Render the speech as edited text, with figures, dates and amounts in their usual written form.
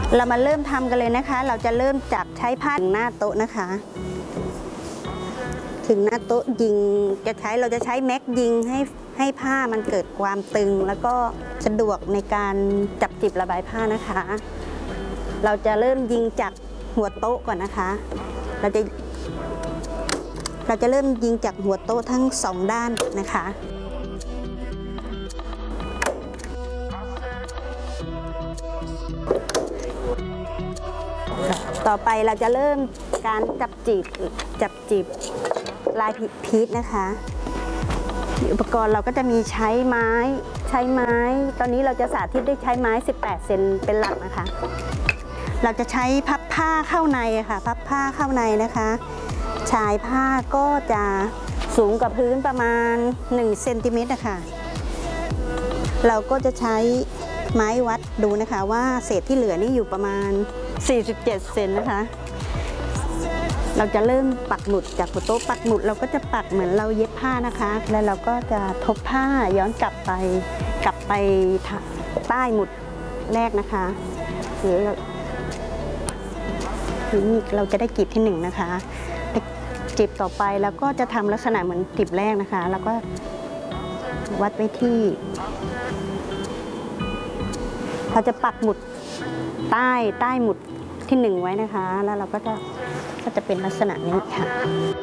เรามาเริ่มทำกันเลยนะคะเราจะเริ่มจากใช้ผ้าถึงหน้าโต๊ะนะคะถึงหน้าโต๊ะยิงเราจะใช้แม็กยิงให้ผ้ามันเกิดความตึงแล้วก็สะดวกในการจับจิบระบายผ้านะคะเราจะเริ่มยิงจากหัวโต๊ะก่อนนะคะเราจะเริ่มยิงจากหัวโต๊ะทั้งสองด้านนะคะต่อไปเราจะเริ่มการจับจีบลายพีชนะคะอุปกรณ์เราก็จะมีใช้ไม้ตอนนี้เราจะสาธิตได้ใช้ไม้18 เซนเป็นหลักนะคะเราจะใช้พับผ้าเข้าในค่ะพับผ้าเข้าในนะคะชายผ้าก็จะสูงกว่าพื้นประมาณ1 เซนติเมตรนะคะเราก็จะใช้ไม้วัดดูนะคะว่าเศษที่เหลือนี่อยู่ประมาณ47 เซนนะคะเราจะเริ่มปักหมุดจากหัวโต๊ะปักหมุดเราก็จะปักเหมือนเราเย็บผ้านะคะแล้วเราก็จะทบผ้าย้อนกลับไปใต้หมุดแรกนะคะหรือเราจะได้กลีบที่1นะคะจีบต่อไปแล้วก็จะทำลักษณะเหมือนกลีบแรกนะคะแล้วก็วัดไว้ที่เราจะปักหมุดใต้หมุดที่1ไว้นะคะแล้วเราก็จะเป็นลักษณะนี้ค่ะ